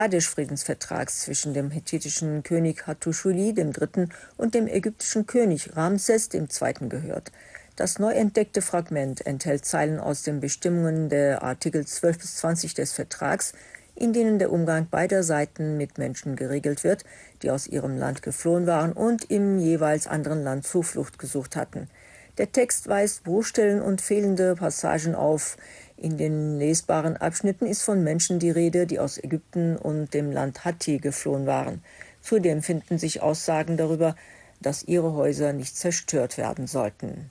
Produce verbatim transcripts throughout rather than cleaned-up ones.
Kadesh-Friedensvertrags zwischen dem hethitischen König Hattuschili der Dritte und dem ägyptischen König Ramses der Zweite gehört. Das neu entdeckte Fragment enthält Zeilen aus den Bestimmungen der Artikel zwölf bis zwanzig des Vertrags, in denen der Umgang beider Seiten mit Menschen geregelt wird, die aus ihrem Land geflohen waren und im jeweils anderen Land Zuflucht gesucht hatten. Der Text weist Bruchstellen und fehlende Passagen auf. In den lesbaren Abschnitten ist von Menschen die Rede, die aus Ägypten und dem Land Hatti geflohen waren. Zudem finden sich Aussagen darüber, dass ihre Häuser nicht zerstört werden sollten.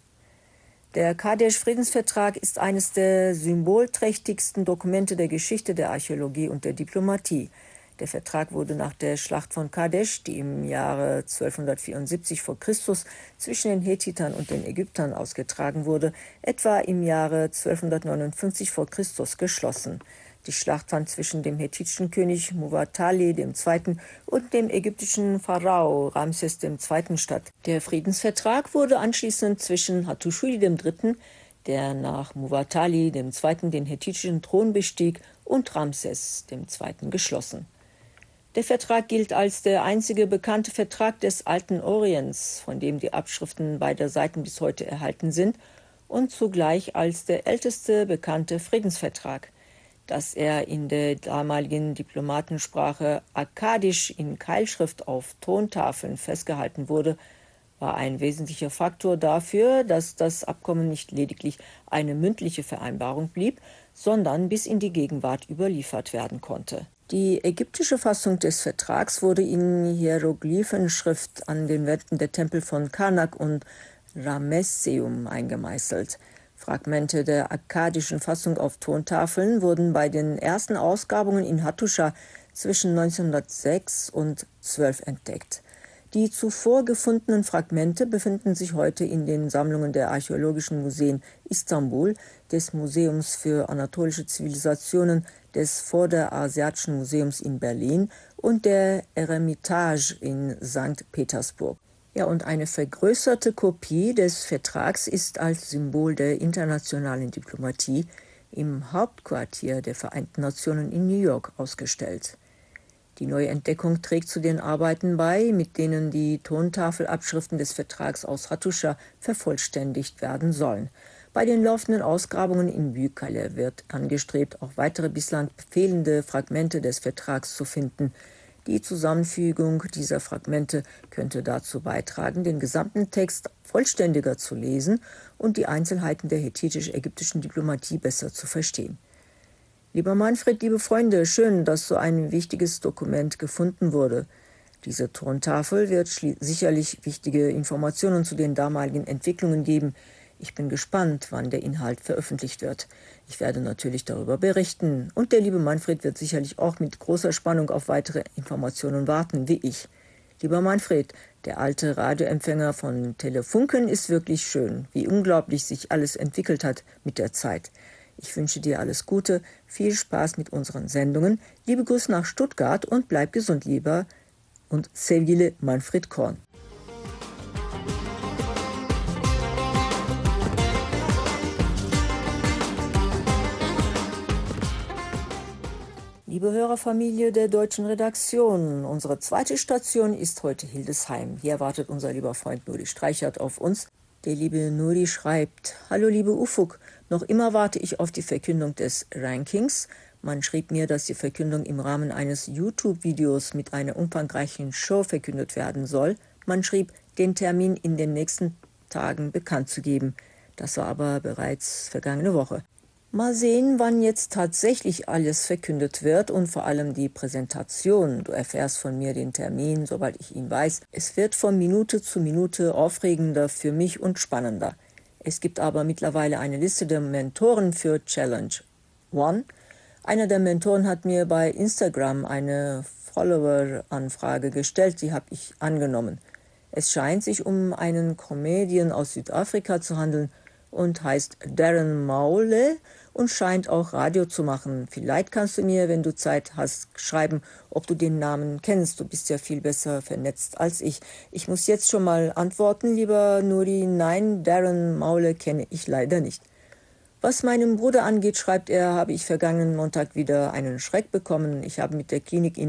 Der Kadesh-Friedensvertrag ist eines der symbolträchtigsten Dokumente der Geschichte der Archäologie und der Diplomatie. Der Vertrag wurde nach der Schlacht von Kadesh, die im Jahre zwölfhundertvierundsiebzig vor Christus zwischen den Hethitern und den Ägyptern ausgetragen wurde, etwa im Jahre zwölfhundertneunundfünfzig vor Christus geschlossen. Die Schlacht fand zwischen dem hethitischen König Muwatalli der Zweite und dem ägyptischen Pharao Ramses der Zweite statt. Der Friedensvertrag wurde anschließend zwischen Hattuschili der Dritte, der nach Muwatalli der Zweite den hethitischen Thron bestieg, und Ramses der Zweite geschlossen. Der Vertrag gilt als der einzige bekannte Vertrag des Alten Orients, von dem die Abschriften beider Seiten bis heute erhalten sind, und zugleich als der älteste bekannte Friedensvertrag. Dass er in der damaligen Diplomatensprache Akkadisch in Keilschrift auf Tontafeln festgehalten wurde, war ein wesentlicher Faktor dafür, dass das Abkommen nicht lediglich eine mündliche Vereinbarung blieb, sondern bis in die Gegenwart überliefert werden konnte. Die ägyptische Fassung des Vertrags wurde in Hieroglyphenschrift an den Wänden der Tempel von Karnak und Ramesseum eingemeißelt. Fragmente der akkadischen Fassung auf Tontafeln wurden bei den ersten Ausgrabungen in Hattusha zwischen neunzehnhundertsechs und zwölf entdeckt. Die zuvor gefundenen Fragmente befinden sich heute in den Sammlungen der Archäologischen Museen Istanbul, des Museums für anatolische Zivilisationen, des Vorderasiatischen Museums in Berlin und der Eremitage in Sankt Petersburg. Ja, und eine vergrößerte Kopie des Vertrags ist als Symbol der internationalen Diplomatie im Hauptquartier der Vereinten Nationen in New York ausgestellt. Die neue Entdeckung trägt zu den Arbeiten bei, mit denen die Tontafelabschriften des Vertrags aus Hattusha vervollständigt werden sollen. Bei den laufenden Ausgrabungen in Büyükkale wird angestrebt, auch weitere bislang fehlende Fragmente des Vertrags zu finden. Die Zusammenfügung dieser Fragmente könnte dazu beitragen, den gesamten Text vollständiger zu lesen und die Einzelheiten der hethitisch-ägyptischen Diplomatie besser zu verstehen. Lieber Manfred, liebe Freunde, schön, dass so ein wichtiges Dokument gefunden wurde. Diese Tontafel wird sicherlich wichtige Informationen zu den damaligen Entwicklungen geben. Ich bin gespannt, wann der Inhalt veröffentlicht wird. Ich werde natürlich darüber berichten. Und der liebe Manfred wird sicherlich auch mit großer Spannung auf weitere Informationen warten, wie ich. Lieber Manfred, der alte Radioempfänger von Telefunken ist wirklich schön, wie unglaublich sich alles entwickelt hat mit der Zeit. Ich wünsche dir alles Gute, viel Spaß mit unseren Sendungen. Liebe Grüße nach Stuttgart und bleib gesund, lieber und sevgili Manfred Korn. Liebe Hörerfamilie der deutschen Redaktion, unsere zweite Station ist heute Hildesheim. Hier wartet unser lieber Freund Nuri Streichert auf uns. Der liebe Nuri schreibt: Hallo liebe Ufuk, noch immer warte ich auf die Verkündung des Rankings. Man schrieb mir, dass die Verkündung im Rahmen eines YouTube-Videos mit einer umfangreichen Show verkündet werden soll. Man schrieb, den Termin in den nächsten Tagen bekannt zu geben. Das war aber bereits vergangene Woche. Mal sehen, wann jetzt tatsächlich alles verkündet wird und vor allem die Präsentation. Du erfährst von mir den Termin, sobald ich ihn weiß. Es wird von Minute zu Minute aufregender für mich und spannender. Es gibt aber mittlerweile eine Liste der Mentoren für Challenge One. Einer der Mentoren hat mir bei Instagram eine Follower-Anfrage gestellt, die habe ich angenommen. Es scheint sich um einen Comedian aus Südafrika zu handeln und heißt Darren Maule und scheint auch Radio zu machen. Vielleicht kannst du mir, wenn du Zeit hast, schreiben, ob du den Namen kennst. Du bist ja viel besser vernetzt als ich. Ich muss jetzt schon mal antworten, lieber Nuri. Nein, Darren Maule kenne ich leider nicht. Was meinen Bruder angeht, schreibt er, habe ich vergangenen Montag wieder einen Schreck bekommen. Ich habe mit der Klinik in